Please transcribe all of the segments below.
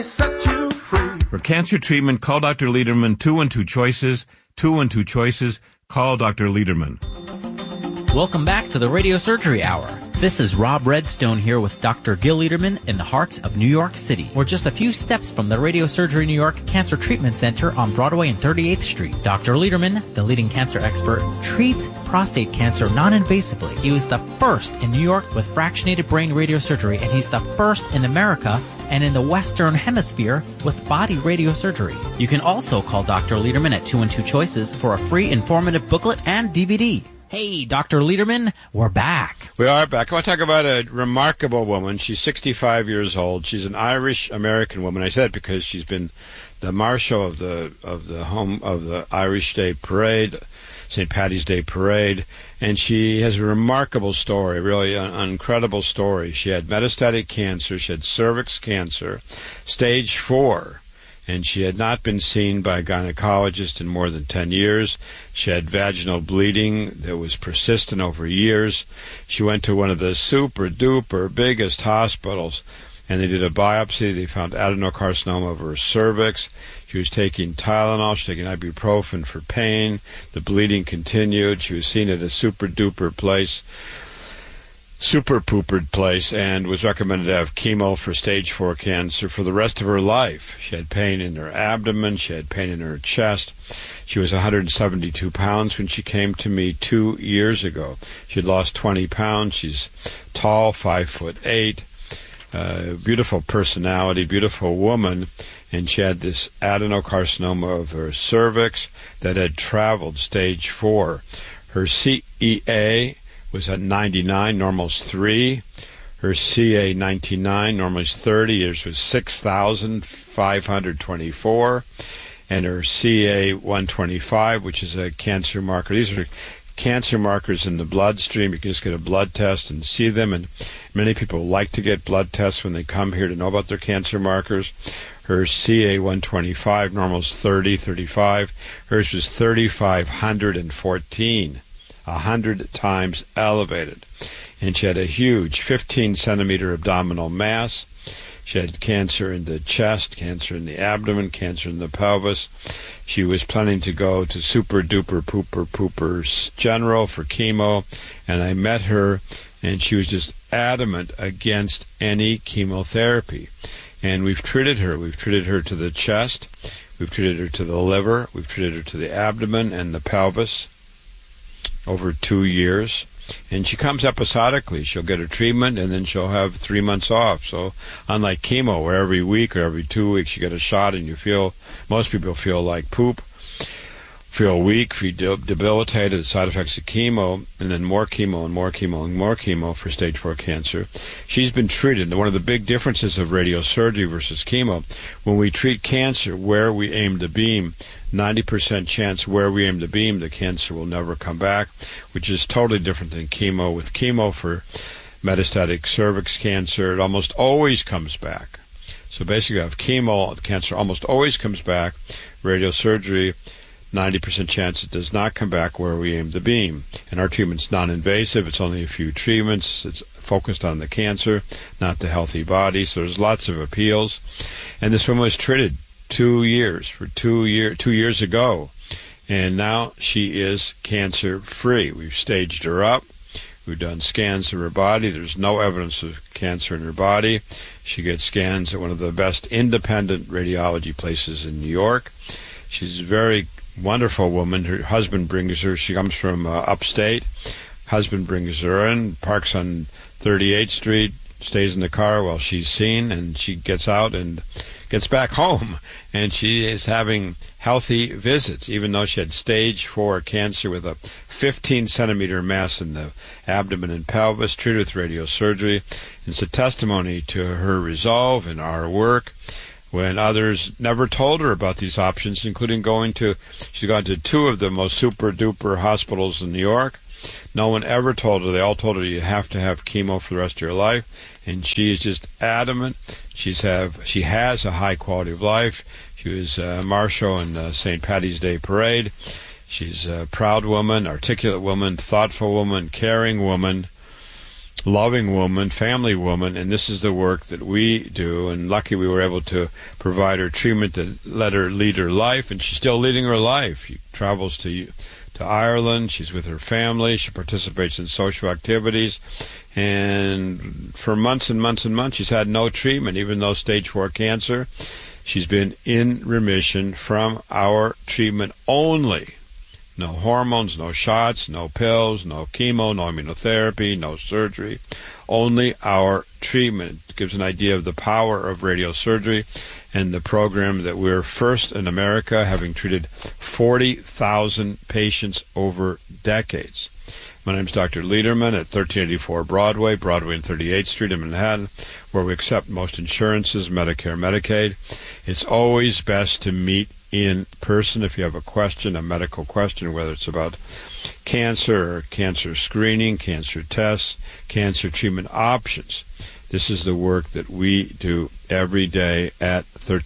Set you free. For cancer treatment, call Dr. Lederman. 212 Choices. 212 Choices. Call Dr. Lederman. Welcome back to the Radio Surgery Hour. This is Rob Redstone here with Dr. Gil Lederman in the heart of New York City. We're just a few steps from the Radio Surgery New York Cancer Treatment Center on Broadway and 38th Street. Dr. Lederman, the leading cancer expert, treats prostate cancer non-invasively. He was the first in New York with fractionated brain radiosurgery, and he's the first in America and in the Western Hemisphere with body radiosurgery. You can also call Dr. Lederman at 212 Choices for a free informative booklet and DVD. Hey, Dr. Lederman, we're back. We are back. I want to talk about a remarkable woman. She's 65 years old. She's an Irish-American woman. I said it because she's been the marshal of the home of the Irish Day Parade, St. Paddy's Day Parade, and she has a remarkable story, really an incredible story. She had metastatic cancer. She had cervix cancer, stage 4. And she had not been seen by a gynecologist in more than 10 years. She had vaginal bleeding that was persistent over years. She went to one of the super-duper biggest hospitals, and they did a biopsy. They found adenocarcinoma of her cervix. She was taking Tylenol. She was taking ibuprofen for pain. The bleeding continued. She was seen at a super-duper place, super-poopered place, and was recommended to have chemo for stage 4 cancer for the rest of her life. She had pain in her abdomen. She had pain in her chest. She was 172 pounds when she came to me 2 years ago. She had lost 20 pounds. She's tall, 5'8", beautiful personality, beautiful woman, and she had this adenocarcinoma of her cervix that had traveled stage 4. Her CEA was at 99, normal's 3. Her CA 99, normal's 30. Hers was 6,524. And her CA 125, which is a cancer marker. These are cancer markers in the bloodstream. You can just get a blood test and see them. And many people like to get blood tests when they come here to know about their cancer markers. Her CA 125, normal's 30, 35. Hers was 3,514. 100 times elevated. And she had a huge 15-centimeter abdominal mass. She had cancer in the chest, cancer in the abdomen, cancer in the pelvis. She was planning to go to super-duper pooper general for chemo, and I met her, and she was just adamant against any chemotherapy. And we've treated her. We've treated her to the chest. We've treated her to the liver. We've treated her to the abdomen and the pelvis over 2 years, and she comes episodically. She'll get her treatment, and then she'll have 3 months off. So unlike chemo, where every week or every 2 weeks you get a shot and most people feel like poop, feel weak, feel debilitated, the side effects of chemo, and then more chemo and more chemo and more chemo for stage 4 cancer. She's been treated. One of the big differences of radiosurgery versus chemo, when we treat cancer where we aim to beam, 90% chance where we aim to beam, the cancer will never come back, which is totally different than chemo. With chemo for metastatic cervix cancer, it almost always comes back. So basically, if chemo, the cancer almost always comes back. Radiosurgery, 90% chance it does not come back where we aim to beam. And our treatment's non-invasive. It's only a few treatments. It's focused on the cancer, not the healthy body. So there's lots of appeals. And this woman was treated 2 years ago. And now she is cancer-free. We've staged her up. We've done scans of her body. There's no evidence of cancer in her body. She gets scans at one of the best independent radiology places in New York. She's a very wonderful woman. Her husband brings her. She comes from upstate. Husband brings her in, parks on 38th Street, stays in the car while she's seen, and she gets out and gets back home. And she is having healthy visits, even though she had stage 4 cancer with a 15-centimeter mass in the abdomen and pelvis, treated with radiosurgery. It's a testimony to her resolve and our work, when others never told her about these options, including she's gone to 2 of the most super-duper hospitals in New York. No one ever told her. They all told her you have to have chemo for the rest of your life, and she is just adamant. She has a high quality of life. She was marshal in St. Paddy's Day Parade. She's a proud woman, articulate woman, thoughtful woman, caring woman, loving woman, family woman, and this is the work that we do. And lucky we were able to provide her treatment that let her lead her life, and she's still leading her life. She travels to Ireland. She's with her family. She participates in social activities. And for months and months and months, she's had no treatment, even though stage 4 cancer. She's been in remission from our treatment only. No hormones, no shots, no pills, no chemo, no immunotherapy, no surgery. Only our treatment. It gives an idea of the power of radiosurgery and the program that we're first in America, having treated 40,000 patients over decades. My name is Dr. Lederman at 1384 Broadway and 38th Street in Manhattan, where we accept most insurances, Medicare, Medicaid. It's always best to meet in person if you have a question, a medical question, whether it's about cancer or cancer screening, cancer tests, cancer treatment options. This is the work that we do every day at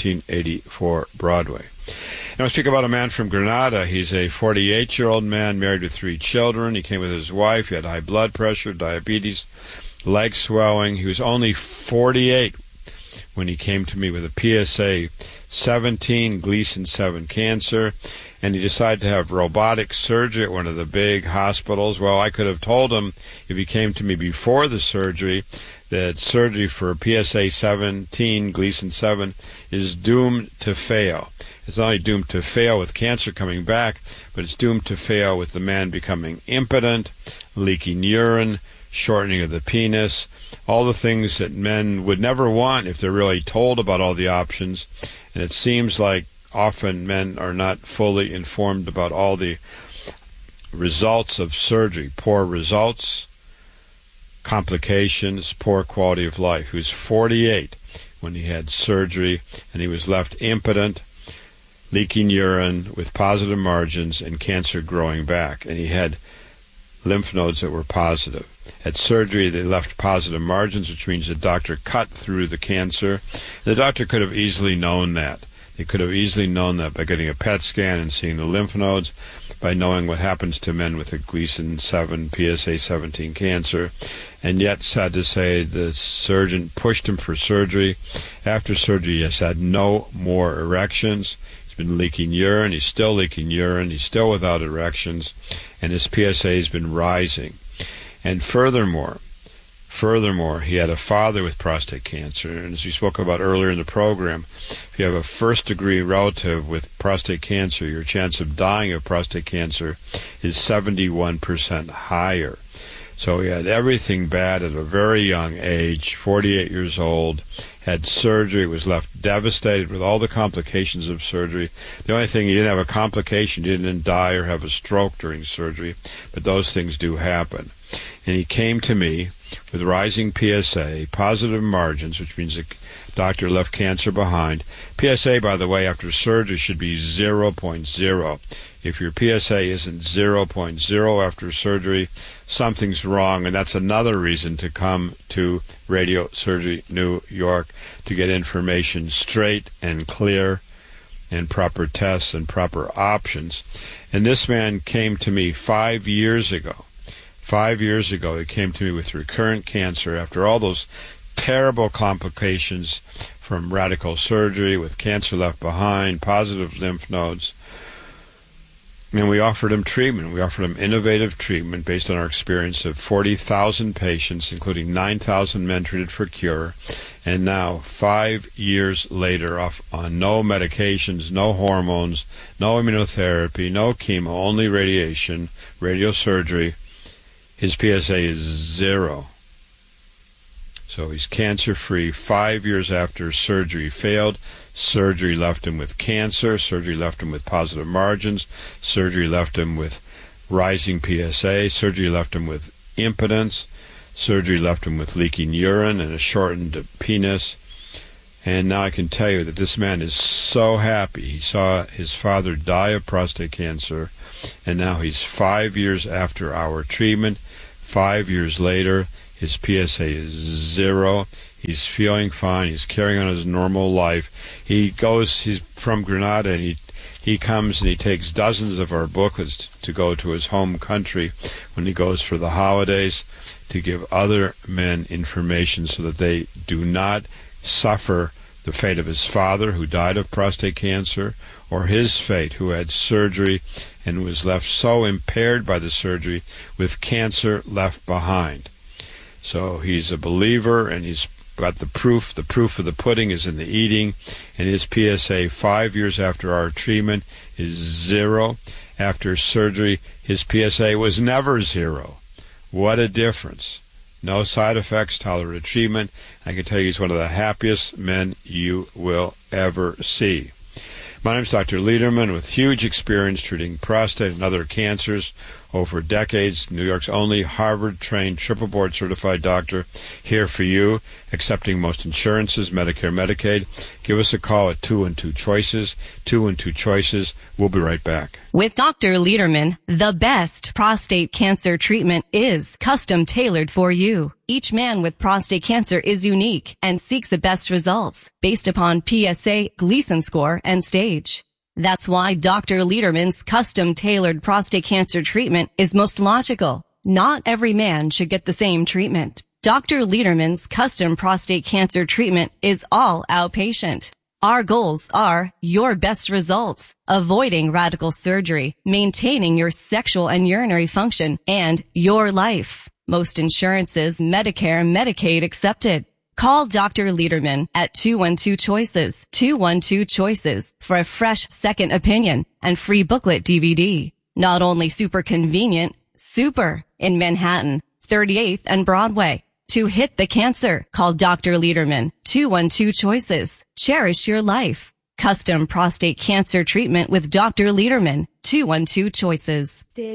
1384 Broadway. Now I speak about a man from Granada. He's a 48-year-old man married with 3 children. He came with his wife. He had high blood pressure, diabetes, leg swelling. He was only 48 when he came to me with a PSA 17, Gleason 7 cancer, and he decided to have robotic surgery at one of the big hospitals. Well, I could have told him if he came to me before the surgery that surgery for PSA 17, Gleason 7, is doomed to fail. It's not only doomed to fail with cancer coming back, but it's doomed to fail with the man becoming impotent, leaking urine, shortening of the penis, all the things that men would never want if they're really told about all the options. And it seems like often men are not fully informed about all the results of surgery. Poor results, complications, poor quality of life. He was 48 when he had surgery, and he was left impotent, leaking urine with positive margins and cancer growing back. And he had lymph nodes that were positive. At surgery, they left positive margins, which means the doctor cut through the cancer. The doctor could have easily known that. They could have easily known that by getting a PET scan and seeing the lymph nodes, by knowing what happens to men with a Gleason 7, PSA 17 cancer. And yet, sad to say, the surgeon pushed him for surgery. After surgery, he has had no more erections. He's been leaking urine. He's still leaking urine. He's still without erections. And his PSA has been rising. And furthermore, he had a father with prostate cancer. And as we spoke about earlier in the program, if you have a first-degree relative with prostate cancer, your chance of dying of prostate cancer is 71% higher. So he had everything bad at a very young age, 48 years old, had surgery, was left devastated with all the complications of surgery. The only thing, he didn't have a complication, he didn't die or have a stroke during surgery, but those things do happen. And he came to me with rising PSA, positive margins, which means the doctor left cancer behind. PSA, by the way, after surgery should be 0.0. If your PSA isn't 0.0 after surgery, something's wrong, and that's another reason to come to Radio Surgery New York to get information straight and clear and proper tests and proper options. And this man came to me 5 years ago. 5 years ago, he came to me with recurrent cancer after all those terrible complications from radical surgery with cancer left behind, positive lymph nodes. And we offered him treatment. We offered him innovative treatment based on our experience of 40,000 patients, including 9,000 men treated for cure. And now, 5 years later, on no medications, no hormones, no immunotherapy, no chemo, only radiation, radiosurgery, his PSA is 0. So he's cancer-free 5 years after surgery failed. Surgery left him with cancer. Surgery left him with positive margins. Surgery left him with rising PSA. Surgery left him with impotence. Surgery left him with leaking urine and a shortened penis. And now I can tell you that this man is so happy. He saw his father die of prostate cancer, and now he's 5 years after our treatment. 5 years later, his PSA is 0. He's feeling fine. He's carrying on his normal life. He's from Granada, and he comes and he takes dozens of our booklets to go to his home country when he goes for the holidays, to give other men information so that they do not suffer the fate of his father, who died of prostate cancer, or his fate, who had surgery and was left so impaired by the surgery with cancer left behind. So he's a believer, and he's got the proof. The proof of the pudding is in the eating, and his PSA 5 years after our treatment is 0. After surgery, his PSA was never 0. What a difference. No side effects, tolerated treatment. I can tell you he's one of the happiest men you will ever see. My name is Dr. Lederman, with huge experience treating prostate and other cancers over decades. New York's only Harvard-trained, triple-board certified doctor, here for you, accepting most insurances, Medicare, Medicaid. Give us a call at 212-CHOICES, 212-CHOICES. We'll be right back. With Dr. Lederman, the best prostate cancer treatment is custom tailored for you. Each man with prostate cancer is unique and seeks the best results based upon PSA, Gleason score, and stage. That's why Dr. Lederman's custom-tailored prostate cancer treatment is most logical. Not every man should get the same treatment. Dr. Lederman's custom prostate cancer treatment is all outpatient. Our goals are your best results, avoiding radical surgery, maintaining your sexual and urinary function, and your life. Most insurances, Medicare, Medicaid accepted. Call Dr. Lederman at 212-CHOICES, 212-CHOICES for a fresh second opinion and free booklet DVD. Not only super convenient, super in Manhattan, 38th and Broadway. To hit the cancer, call Dr. Lederman, 212-CHOICES. Cherish your life. Custom prostate cancer treatment with Dr. Lederman, 212-CHOICES.